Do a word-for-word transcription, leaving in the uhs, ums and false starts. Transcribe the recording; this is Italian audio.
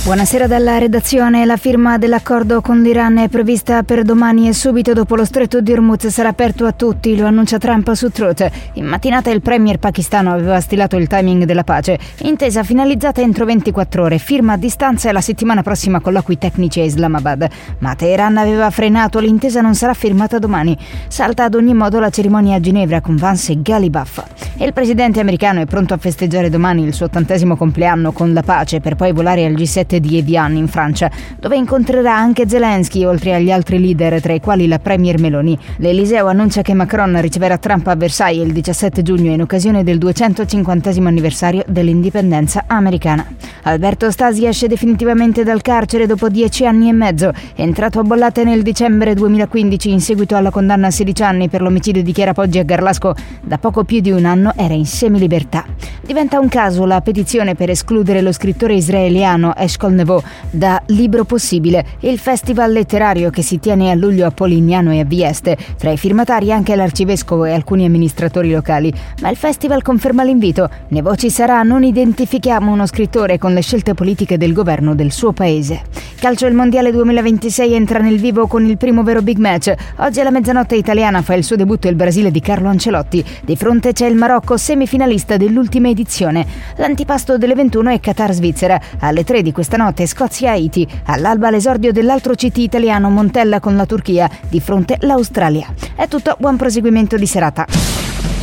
Buonasera dalla redazione. La firma dell'accordo con l'Iran è prevista per domani e subito dopo lo stretto di Hormuz sarà aperto a tutti, lo annuncia Trump su Truth. In mattinata il premier pakistano aveva stilato il timing della pace, intesa finalizzata entro ventiquattro ore, firma a distanza e la settimana prossima colloqui tecnici a Islamabad. Ma Teheran aveva frenato, l'intesa non sarà firmata domani. Salta ad ogni modo la cerimonia a Ginevra con Vance e Ghalibaf. E il presidente americano è pronto a festeggiare domani il suo ottantesimo compleanno con la pace per poi volare al G sette di Evian in Francia, dove incontrerà anche Zelensky oltre agli altri leader, tra i quali la premier Meloni. L'Eliseo annuncia che Macron riceverà Trump a Versailles il diciassette giugno in occasione del duecentocinquantesimo anniversario dell'indipendenza americana. Alberto Stasi esce definitivamente dal carcere dopo dieci anni e mezzo. È entrato a bollate nel dicembre duemilaquindici in seguito alla condanna a sedici anni per l'omicidio di Chiara Poggi a Garlasco. Da poco più di un anno era in semilibertà. Diventa un caso la petizione per escludere lo scrittore israeliano Eshkol Nevo da Libro Possibile, il festival letterario che si tiene a luglio a Polignano e a Vieste. Tra i firmatari anche l'arcivescovo e alcuni amministratori locali. Ma il festival conferma l'invito. Nevo ci sarà, non identifichiamo uno scrittore con le scelte politiche del governo del suo paese. Calcio, il mondiale duemilaventisei entra nel vivo con il primo vero big match. Oggi alla mezzanotte italiana fa il suo debutto il Brasile di Carlo Ancelotti. Di fronte c'è il Marocco, semifinalista dell'ultima edizione. L'antipasto delle ventuno è Qatar-Svizzera. Alle tre di questa notte Scozia-Haiti. All'alba l'esordio dell'altro C T italiano, Montella con la Turchia. Di fronte l'Australia. È tutto, buon proseguimento di serata.